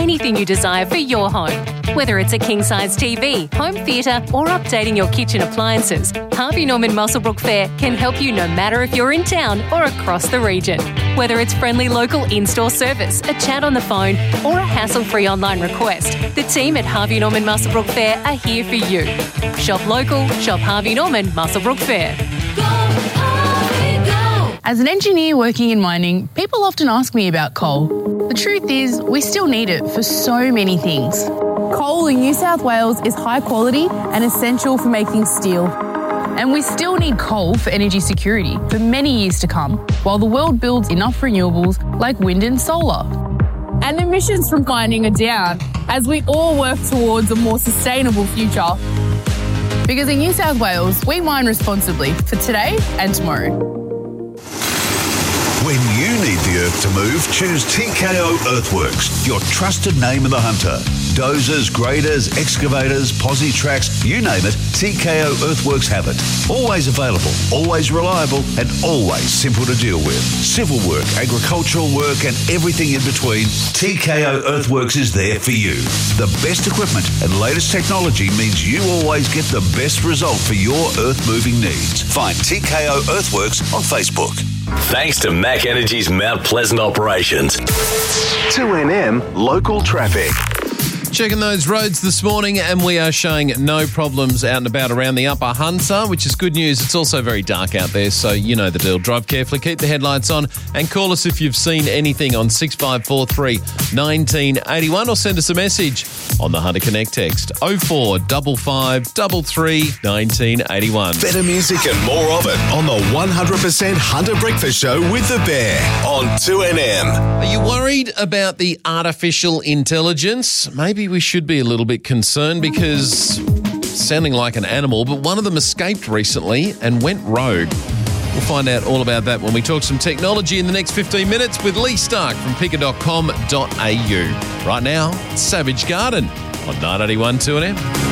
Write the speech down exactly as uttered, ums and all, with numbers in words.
anything you desire for your home. Whether it's a king-size T V, home theatre or updating your kitchen appliances, Harvey Norman Muswellbrook Fair can help you no matter if you're in town or across the region. Whether it's friendly local in-store service, a chat on the phone or a hassle-free online request, the team at Harvey Norman Muswellbrook Fair are here for you. Shop local, shop Harvey Norman Muswellbrook Fair. As an engineer working in mining, people often ask me about coal. The truth is, we still need it for so many things. Coal in New South Wales is high quality and essential for making steel. And we still need coal for energy security for many years to come, while the world builds enough renewables like wind and solar. And emissions from mining are down as we all work towards a more sustainable future. Because in New South Wales, we mine responsibly for today and tomorrow. When you need the earth to move, choose T K O Earthworks, your trusted name in the hunter. Dozers, graders, excavators, posi tracks, you name it, T K O Earthworks have it. Always available, always reliable, and always simple to deal with. Civil work, agricultural work, and everything in between, T K O Earthworks is there for you. The best equipment and latest technology means you always get the best result for your earth-moving needs. Find T K O Earthworks on Facebook. Thanks to Mac Energy's Mount Pleasant operations. two N M local traffic. Checking those roads this morning, and we are showing no problems out and about around the Upper Hunter, which is good news. It's also very dark out there, so you know the deal. Drive carefully, keep the headlights on, and call us if you've seen anything on six five four three, one nine eight one, or send us a message on the Hunter Connect text oh four five five three three, one nine eight one. Better music and more of it on the one hundred percent Hunter Breakfast Show with The Bear on two N M. Are you worried about the artificial intelligence? Maybe we should be a little bit concerned because sounding like an animal, but one of them escaped recently and went rogue. We'll find out all about that when we talk some technology in the next fifteen minutes with Lee Stark from picker dot com dot a u. Right now, Savage Garden on nine eighty-one two N M.